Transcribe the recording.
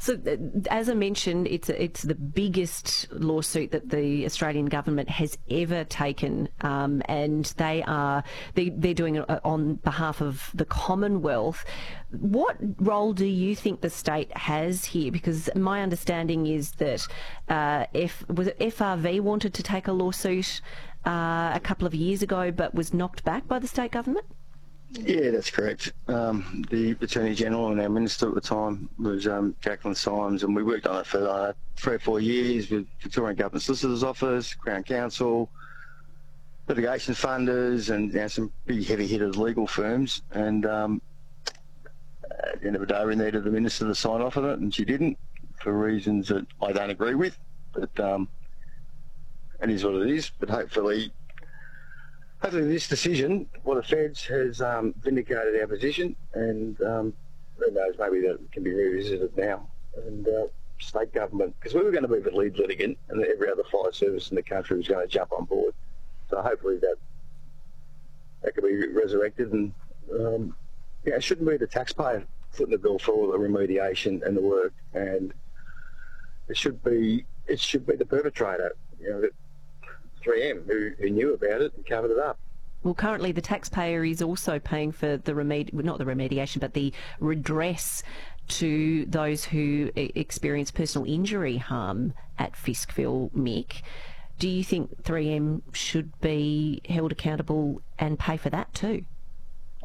So, as I mentioned, it's the biggest lawsuit that the Australian government has ever taken, and they're doing it on behalf of the Commonwealth. What role do you think the state has here? Because my understanding is that FRV wanted to take a lawsuit a couple of years ago, but was knocked back by the state government. Yeah, that's correct. The Attorney General and our Minister at the time was Jacqueline Symes, and we worked on it for 3 or 4 years with Victorian Government Solicitor's Office, Crown Council, litigation funders, and some big heavy-hitters legal firms. And at the end of the day, we needed the Minister to sign off on it, and she didn't, for reasons that I don't agree with. But it is what it is. But hopefully this decision, the Feds has vindicated our position, and who knows, maybe that can be revisited now. And state government, because we were going to be the lead litigant, and every other fire service in the country was going to jump on board. So hopefully that could be resurrected, and it shouldn't be the taxpayer footing the bill for all the remediation and the work, and it should be the perpetrator. 3M, who knew about it and covered it up. Well, currently the taxpayer is also paying for the not the remediation, but the redress to those who experience personal injury harm at Fiskville, Mick. Do you think 3M should be held accountable and pay for that too?